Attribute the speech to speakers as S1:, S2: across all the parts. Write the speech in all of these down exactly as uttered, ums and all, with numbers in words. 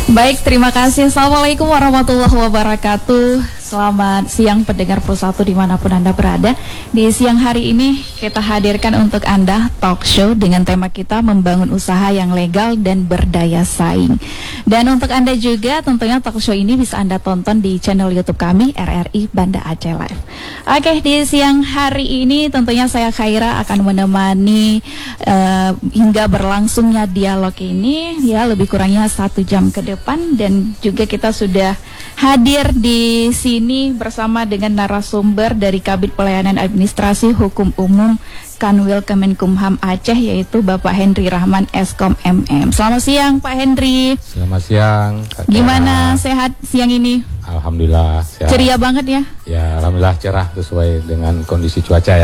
S1: Baik, terima kasih. Assalamualaikum warahmatullahi wabarakatuh. Selamat siang pendengar Persatu dimanapun Anda berada. Di siang hari ini kita hadirkan untuk Anda talk show dengan tema kita membangun usaha yang legal dan berdaya saing. Dan untuk Anda juga tentunya talk show ini bisa Anda tonton di channel YouTube kami R R I Banda Aceh Live. Oke, di siang hari ini tentunya saya Khaira akan menemani uh, hingga berlangsungnya dialog ini ya lebih kurangnya satu jam ke depan, dan juga kita sudah hadir di sini bersama dengan narasumber dari Kabid Pelayanan Administrasi Hukum Umum Kanwil Kemenkumham Aceh, yaitu Bapak Henry Rahman Eskom M M. Selamat siang Pak Henry.
S2: Selamat siang. Kata.
S1: Gimana sehat siang ini?
S2: Alhamdulillah sehat.
S1: Ceria banget ya?
S2: Ya, alhamdulillah cerah sesuai dengan kondisi cuaca ya.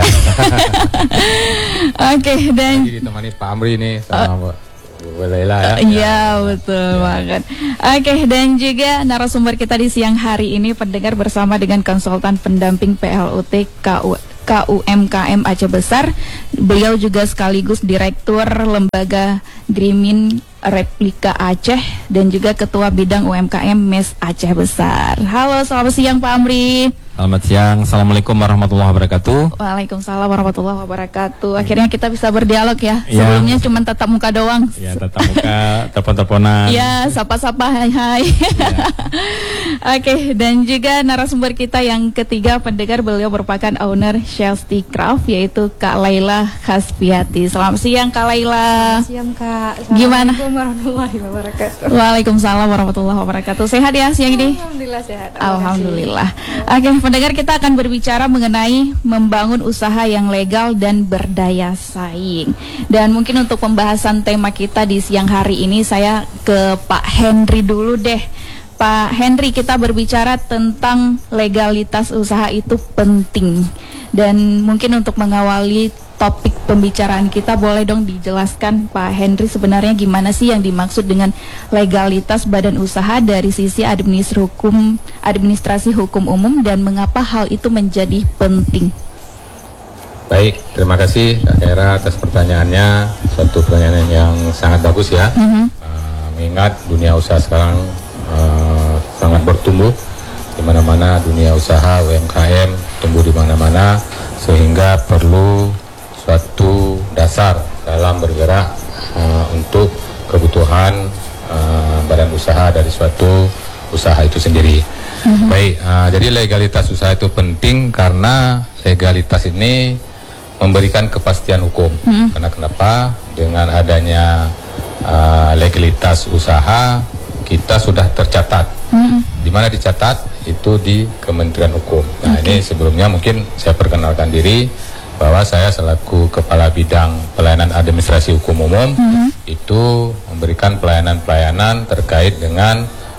S1: Oke, okay, dan
S2: lagi ditemani Pak Amri nih sama uh, Bu Laila ya.
S1: Iya, betul ya. banget. Oke, okay, dan juga narasumber kita di siang hari ini pendengar bersama dengan konsultan pendamping P L U T K U K U M K M Aceh Besar. Beliau juga sekaligus Direktur Lembaga Grimin Replika Aceh dan juga Ketua Bidang U M K M M E S Aceh Besar. Halo, selamat siang Pak Amri.
S3: Selamat siang, Assalamualaikum warahmatullahi wabarakatuh.
S1: Waalaikumsalam warahmatullahi wabarakatuh. Akhirnya kita bisa berdialog ya.
S3: ya.
S1: Sebelumnya cuma tatap muka doang.
S3: Ya, tatap muka, telepon-teleponan.
S1: Ya, sapa-sapa, hai hai. Ya. Oke, okay, dan juga narasumber kita yang ketiga pendengar, beliau merupakan owner Chelsea Craft, yaitu Kak Laila Khasfiati. Selamat siang Kak Laila.
S4: Selamat siang Kak.
S1: Gimana?
S4: Assalamualaikum warahmatullahi wabarakatuh.
S1: Waalaikumsalam warahmatullahi wabarakatuh. Sehat ya siang ini?
S4: Alhamdulillah sehat.
S1: Alhamdulillah. Oke, okay, pendengar, kita akan berbicara mengenai membangun usaha yang legal dan berdaya saing. Dan mungkin untuk pembahasan tema kita di siang hari ini saya ke Pak Henry dulu deh. Pak Henry, kita berbicara tentang legalitas usaha itu penting. Dan mungkin untuk mengawali topik pembicaraan kita, boleh dong dijelaskan Pak Henry sebenarnya gimana sih yang dimaksud dengan legalitas badan usaha dari sisi administrasi hukum, administrasi hukum umum, dan mengapa hal itu menjadi penting?
S2: Baik, terima kasih Kak Kera atas pertanyaannya. Suatu pertanyaan yang sangat bagus ya. Mm-hmm. uh, mengingat dunia usaha sekarang uh, sangat bertumbuh, di mana-mana dunia usaha U M K M tumbuh di mana-mana, sehingga perlu suatu dasar dalam bergerak uh, untuk kebutuhan uh, badan usaha dari suatu usaha itu sendiri. Mm-hmm. Baik, uh, jadi legalitas usaha itu penting karena legalitas ini memberikan kepastian hukum. Mm-hmm. Karena kenapa? Dengan adanya uh, legalitas usaha, kita sudah tercatat. Mm-hmm. Di mana dicatat? Itu di Kementerian Hukum. Nah, okay. Ini sebelumnya mungkin saya perkenalkan diri bahwa saya selaku Kepala Bidang Pelayanan Administrasi Hukum Umum mm-hmm. itu memberikan pelayanan-pelayanan terkait dengan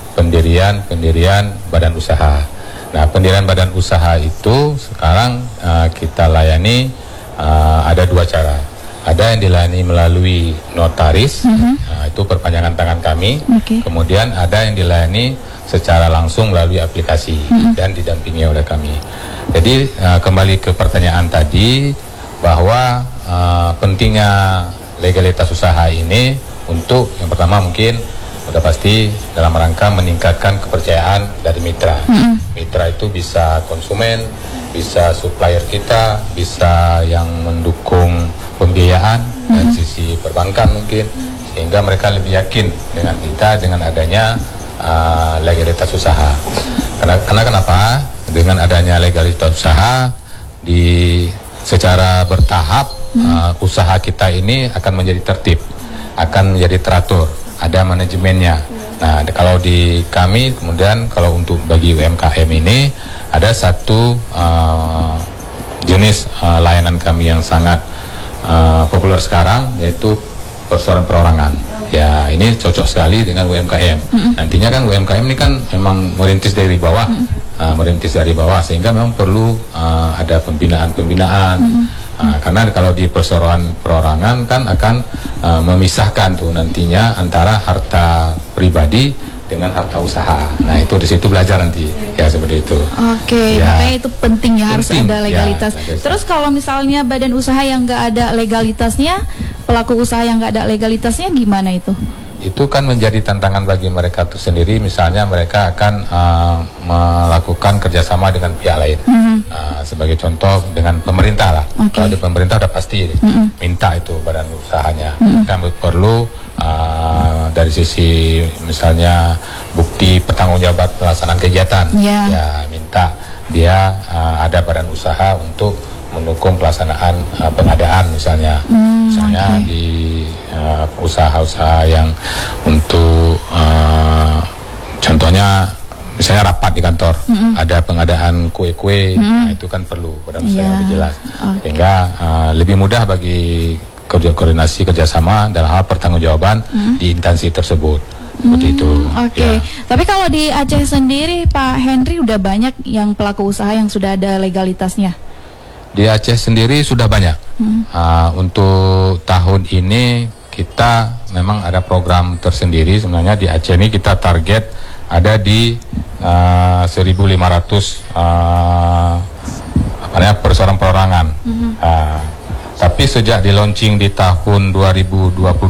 S2: pendirian-pendirian badan usaha. Nah, pendirian badan usaha itu sekarang uh, kita layani uh, ada dua cara. Ada yang dilayani melalui notaris, mm-hmm. nah, itu perpanjangan tangan kami. Okay. Kemudian ada yang dilayani secara langsung melalui aplikasi mm-hmm. dan didampingi oleh kami. Jadi uh, kembali ke pertanyaan tadi bahwa uh, pentingnya legalitas usaha ini untuk yang pertama mungkin sudah pasti dalam rangka meningkatkan kepercayaan dari mitra. Mm-hmm. Mitra itu bisa konsumen, bisa supplier kita, bisa yang mendukung pembiayaan mm-hmm. dari sisi perbankan mungkin, sehingga mereka lebih yakin dengan kita dengan adanya uh, legalitas usaha. Karena, karena kenapa? Dengan adanya legalitas usaha di secara bertahap hmm. uh, usaha kita ini akan menjadi tertib, akan menjadi teratur, ada manajemennya. Nah, kalau di kami kemudian kalau untuk bagi U M K M ini ada satu uh, jenis uh, layanan kami yang sangat uh, populer sekarang, yaitu perseroan perorangan. Ya, ini cocok sekali dengan U M K M. Mm-hmm. Nantinya kan U M K M ini kan memang merintis dari bawah, mm-hmm. uh, merintis dari bawah, sehingga memang perlu uh, ada pembinaan-pembinaan. Mm-hmm. uh, karena kalau di perseroan perorangan kan akan uh, memisahkan tuh nantinya antara harta pribadi dengan harta usaha. Nah, itu di situ belajar nanti. Ya, seperti itu.
S1: Oke,
S2: ya.
S1: Makanya itu penting ya, harus
S2: penting,
S1: ada legalitas.
S2: Ya,
S1: terus kalau misalnya badan usaha yang nggak ada legalitasnya, pelaku usaha yang nggak ada legalitasnya gimana itu?
S2: itu kan menjadi tantangan bagi mereka itu sendiri. Misalnya mereka akan uh, melakukan kerjasama dengan pihak lain. Mm-hmm. uh, sebagai contoh dengan pemerintah lah. Okay. Kalau di pemerintah udah pasti mm-hmm. minta itu badan usahanya. Mm-hmm. Kan perlu uh, dari sisi misalnya bukti pertanggungjawaban pelaksanaan kegiatan. Yeah. Ya minta dia uh, ada badan usaha untuk mendukung pelaksanaan uh, pengadaan misalnya, hmm, misalnya okay. di uh, usaha-usaha yang untuk uh, contohnya misalnya rapat di kantor, mm-hmm. ada pengadaan kue-kue, mm-hmm. nah, itu kan perlu badan usaha yeah. yang lebih jelas, okay. sehingga uh, lebih mudah bagi kerja koordinasi kerjasama dalam hal pertanggungjawaban mm-hmm. di instansi tersebut. Seperti itu.
S1: Oke. Okay. Ya. Tapi kalau di Aceh sendiri, Pak Henry, udah banyak yang pelaku usaha yang sudah ada legalitasnya.
S2: Di Aceh sendiri sudah banyak. Hmm. Uh, untuk tahun ini kita memang ada program tersendiri. Sebenarnya di Aceh ini kita target ada di uh, seribu lima ratus uh, apa namanya perseorangan perorangan. Hmm. Uh, tapi sejak di launching di tahun dua ribu dua puluh